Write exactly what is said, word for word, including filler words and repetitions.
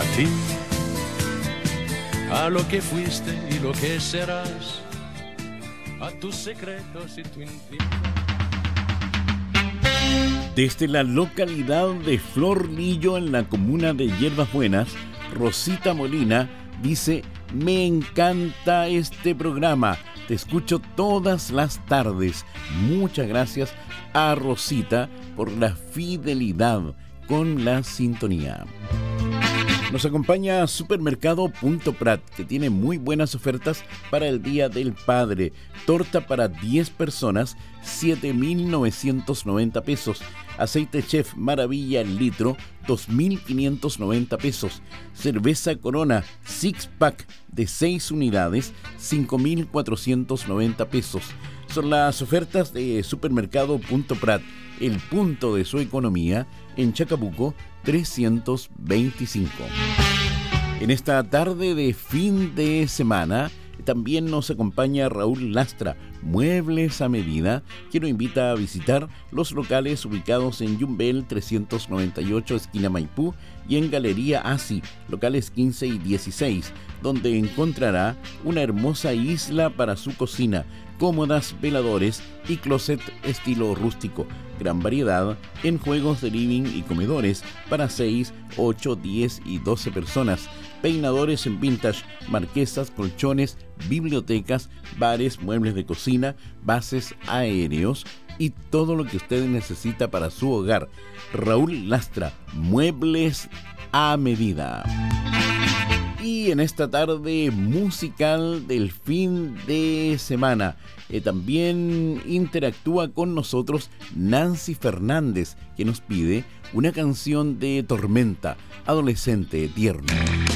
ti, a lo que fuiste y lo que serás, a tus secretos y tu intimidad. Desde la localidad de Florlillo, en la comuna de Hierbas Buenas, Rosita Molina dice: me encanta este programa, te escucho todas las tardes. Muchas gracias a Rosita por la fidelidad con la sintonía. Nos acompaña Supermercado Punto Prat, que tiene muy buenas ofertas para el Día del Padre. Torta para diez personas, siete mil novecientos noventa pesos. Aceite Chef Maravilla el litro, dos mil quinientos noventa pesos. Cerveza Corona Six Pack de seis unidades, cinco mil cuatrocientos noventa pesos. Son las ofertas de Supermercado Punto Prat, el punto de su economía, en Chacabuco trescientos veinticinco. En esta tarde de fin de semana también nos acompaña Raúl Lastra, Muebles a Medida, que nos invita a visitar los locales ubicados en Yumbel trescientos noventa y ocho, esquina Maipú, y en Galería Asi, locales quince y dieciséis, donde encontrará una hermosa isla para su cocina, cómodas, veladores y closet estilo rústico. Gran variedad en juegos de living y comedores para seis, ocho, diez y doce personas. Peinadores en vintage, marquesas, colchones, bibliotecas, bares, muebles de cocina, bases aéreos y todo lo que usted necesita para su hogar. Raúl Lastra, Muebles a Medida. Y en esta tarde musical del fin de semana eh, también interactúa con nosotros Nancy Fernández, que nos pide una canción de Tormenta, Adolescente Tierno.